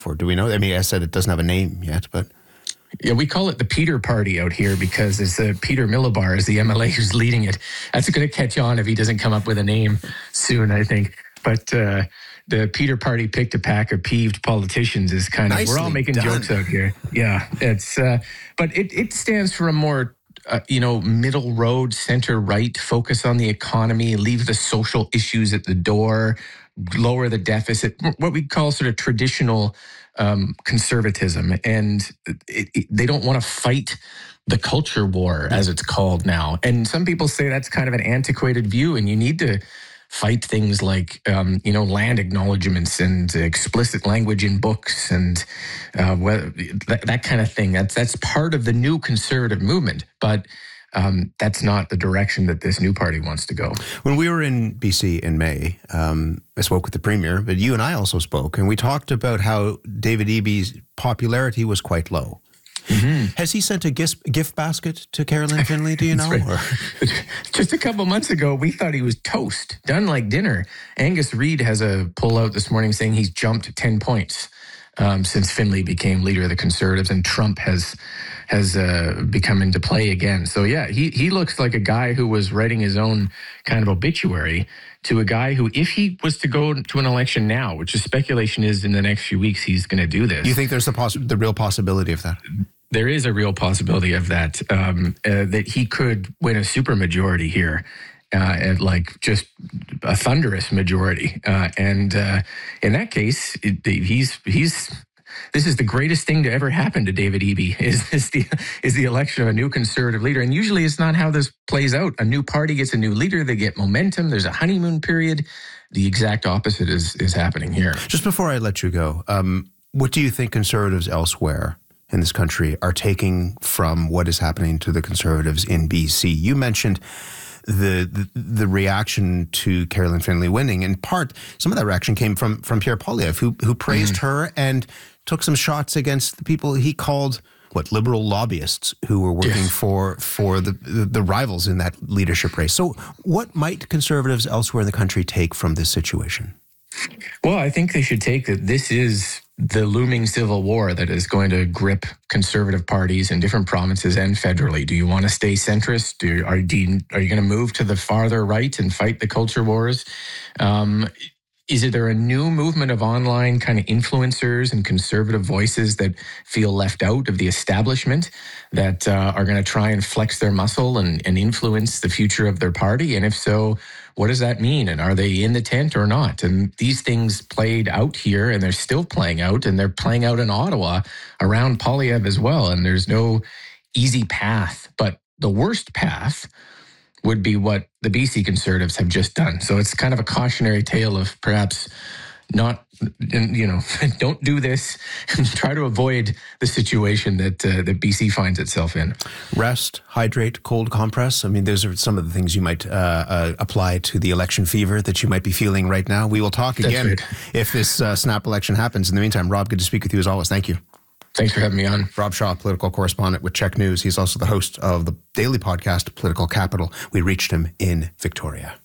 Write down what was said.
for? Do we know? I mean, I said it doesn't have a name yet, but... Yeah, we call it the Peter Party out here because it's Peter Millibar is the MLA who's leading it. That's going to catch on if he doesn't come up with a name soon, I think. But the Peter Party picked a pack of peeved politicians is kind of... Nicely we're all making done. jokes out here. Yeah, it's... but it stands for a more... middle road, center right, focus on the economy, leave the social issues at the door, lower the deficit, what we call sort of traditional conservatism. And they don't want to fight the culture war, as it's called now. And some people say that's kind of an antiquated view, and you need to fight things like, land acknowledgements and explicit language in books and that kind of thing. That's part of the new conservative movement, but that's not the direction that this new party wants to go. When we were in BC in May, I spoke with the Premier, but you and I also spoke, and we talked about how David Eby's popularity was quite low. Mm-hmm. Has he sent a gift basket to Carolyn Finley, do you know? Right. Just a couple months ago, we thought he was toast, done like dinner. Angus Reid has a pull out this morning saying he's jumped 10 points since Finley became leader of the Conservatives, and Trump has become into play again. So yeah, he looks like a guy who was writing his own kind of obituary to a guy who, if he was to go to an election now, which the speculation is in the next few weeks he's going to do this. You think there's the real possibility of that? There is a real possibility of that, that he could win a supermajority here. At like just a thunderous majority, and in that case, this is the greatest thing to ever happen to David Eby. Is the election of a new conservative leader, and usually it's not how this plays out. A new party gets a new leader, they get momentum. There's a honeymoon period. The exact opposite is happening here. Just before I let you go, what do you think Conservatives elsewhere in this country are taking from what is happening to the Conservatives in BC? You mentioned the reaction to Carolyn Finley winning. In part, some of that reaction came from Pierre Poilievre, who praised her and took some shots against the people he called liberal lobbyists who were working for the rivals in that leadership race. So what might Conservatives elsewhere in the country take from this situation? Well, I think they should take that this is the looming civil war that is going to grip conservative parties in different provinces and federally. Do you want to stay centrist? Are you going to move to the farther right and fight the culture wars? Is there a new movement of online kind of influencers and conservative voices that feel left out of the establishment that are going to try and flex their muscle and influence the future of their party? And if so, what does that mean? And are they in the tent or not? And these things played out here, and they're still playing out, and they're playing out in Ottawa around Poilievre as well. And there's no easy path, but the worst path would be what the BC Conservatives have just done. So it's kind of a cautionary tale of perhaps not, don't do this and try to avoid the situation that BC finds itself in. Rest, hydrate, cold compress. I mean, those are some of the things you might apply to the election fever that you might be feeling right now. We will talk again if this snap election happens. In the meantime, Rob, good to speak with you as always. Thank you. Thanks for having me on. Rob Shaw, political correspondent with Check News. He's also the host of the daily podcast, Political Capital. We reached him in Victoria.